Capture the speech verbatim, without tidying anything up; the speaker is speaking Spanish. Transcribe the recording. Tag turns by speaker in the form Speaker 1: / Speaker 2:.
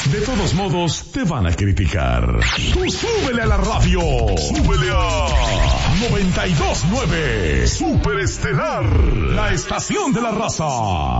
Speaker 1: De todos modos, te van a criticar. Tú súbele a la radio. Súbele a noventa y dos punto nueve. Superestelar, la estación de la raza.